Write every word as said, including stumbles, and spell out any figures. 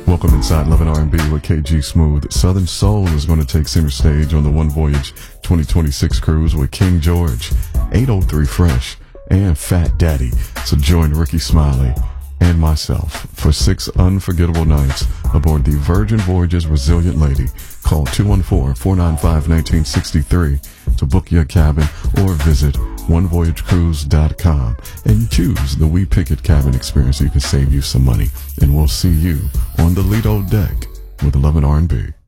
Welcome inside Love and R and B with K G Smooth. Southern Soul is going to take center stage on the One Voyage twenty twenty-six cruise with King George, eight oh three Fresh, and Fat Daddy. So join Ricky Smiley and myself for six unforgettable nights aboard the Virgin Voyages Resilient Lady. Call two one four, four nine five, one nine six three to book your cabin or visit one voyage cruise dot com and choose the We Picket cabin experience so you can save you some money. And we'll see you on the Lido deck with Love and R and B.